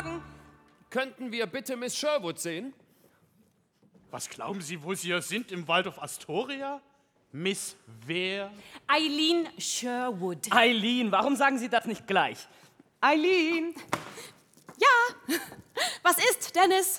Morgen. Könnten wir bitte Miss Sherwood sehen? Was glauben Sie, wo Sie hier sind? Im Waldorf Astoria? Miss wer? Eileen Sherwood. Eileen, warum sagen Sie das nicht gleich? Eileen! Ja, was ist, Dennis?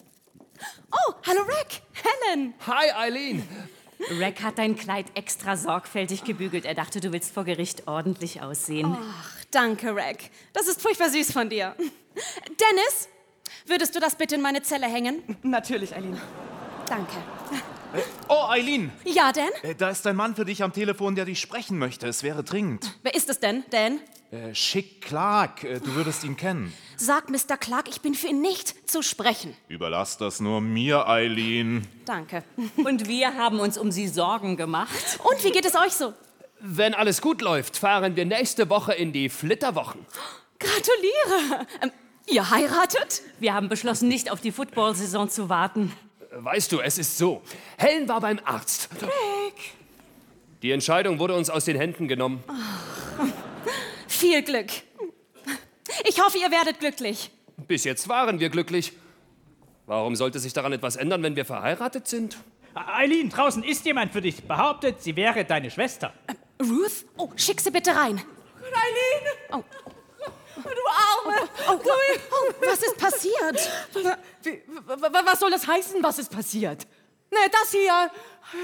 Oh, hallo Rick, Helen. Hi, Eileen. Rick hat dein Kleid extra sorgfältig gebügelt. Er dachte, du willst vor Gericht ordentlich aussehen. Ach, danke, Rick. Das ist furchtbar süß von dir. Dennis, würdest du das bitte in meine Zelle hängen? Natürlich, Eileen. Danke. Oh, Eileen, Ja, Dan? da ist ein Mann für dich am Telefon, der dich sprechen möchte. Es wäre dringend. Wer ist es denn, Dan? Schick Clark, du würdest ihn kennen. Sag Mr. Clark, ich bin für ihn nicht zu sprechen. Überlass das nur mir, Eileen. Danke. Und wir haben uns um sie Sorgen gemacht. Und wie geht es euch so? Wenn alles gut läuft, fahren wir nächste Woche in die Flitterwochen. Gratuliere. Ihr heiratet? Wir haben beschlossen, nicht auf die Football-Saison zu warten. Weißt du, es ist so. Helen war beim Arzt. Rick. Die Entscheidung wurde uns aus den Händen genommen. Viel Glück. Ich hoffe, ihr werdet glücklich. Bis jetzt waren wir glücklich. Warum sollte sich daran etwas ändern, wenn wir verheiratet sind? Eileen, draußen ist jemand für dich. Behauptet, sie wäre deine Schwester. Ruth? Oh, schick sie bitte rein. Eileen! Oh. Du Arme! Oh, was ist passiert? Was soll das heißen, was ist passiert? Ne, das hier.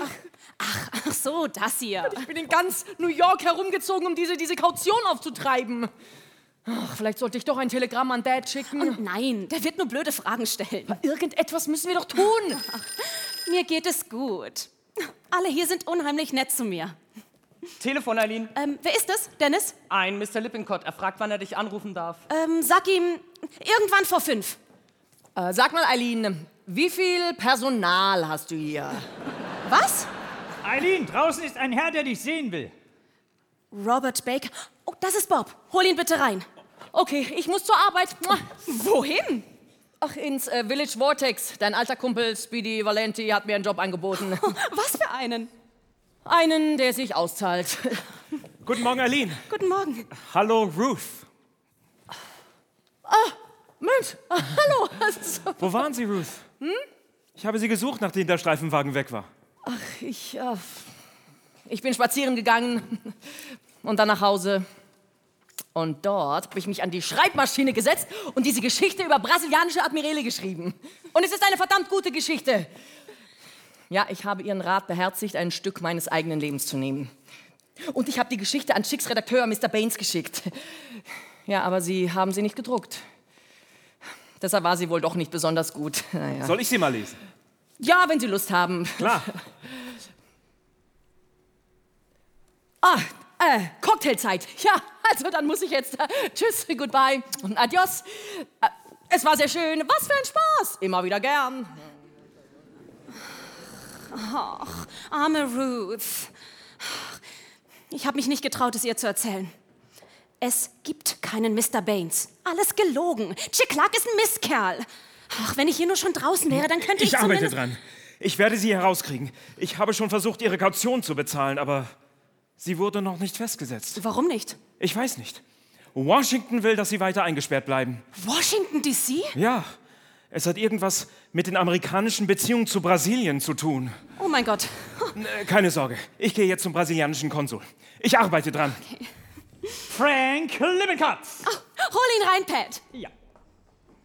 Ach so, das hier. Ich bin in ganz New York herumgezogen, um diese Kaution aufzutreiben. Ach, vielleicht sollte ich doch ein Telegramm an Dad schicken. Und nein, der wird nur blöde Fragen stellen. Irgendetwas müssen wir doch tun. Mir geht es gut. Alle hier sind unheimlich nett zu mir. Telefon, Eileen. Wer ist es, Dennis? Ein Mr. Lippincott. Er fragt, wann er dich anrufen darf. Sag ihm, irgendwann vor 5. Sag mal, Eileen, wie viel Personal hast du hier? Was? Eileen, draußen ist ein Herr, der dich sehen will. Robert Baker. Oh, das ist Bob. Hol ihn bitte rein. Okay, ich muss zur Arbeit. Wohin? Ach, ins Village Vortex. Dein alter Kumpel Speedy Valenti hat mir einen Job angeboten. Was für einen? Einen, der sich auszahlt. Guten Morgen, Eileen. Guten Morgen. Hallo, Ruth. Mensch, hallo. Wo waren Sie, Ruth? Ich habe Sie gesucht, nachdem der Streifenwagen weg war. Ach, ich bin spazieren gegangen und dann nach Hause. Und dort habe ich mich an die Schreibmaschine gesetzt und diese Geschichte über brasilianische Admirale geschrieben. Und es ist eine verdammt gute Geschichte. Ja, ich habe Ihren Rat beherzigt, ein Stück meines eigenen Lebens zu nehmen. Und ich habe die Geschichte an Schicks Redakteur Mr. Baines geschickt. Ja, aber Sie haben sie nicht gedruckt. Deshalb war sie wohl doch nicht besonders gut. Naja. Soll ich sie mal lesen? Ja, wenn Sie Lust haben. Klar. Cocktailzeit. Ja, also dann muss ich jetzt. Tschüss, goodbye und adios. Es war sehr schön. Was für ein Spaß. Immer wieder gern. Ach, arme Ruth. Ich habe mich nicht getraut, es ihr zu erzählen. Es gibt keinen Mr. Baines. Alles gelogen. Chick Clark ist ein Mistkerl. Ach, wenn ich hier nur schon draußen wäre, dann könnte ich Ich arbeite zumindest... dran. Ich werde sie herauskriegen. Ich habe schon versucht, ihre Kaution zu bezahlen, aber sie wurde noch nicht festgesetzt. Warum nicht? Ich weiß nicht. Washington will, dass sie weiter eingesperrt bleiben. Washington, D.C.? Ja, es hat irgendwas mit den amerikanischen Beziehungen zu Brasilien zu tun. Oh mein Gott. Keine Sorge, ich gehe jetzt zum brasilianischen Konsul. Ich arbeite dran. Okay. Frank Lippincott. Hol ihn rein, Pat. Ja.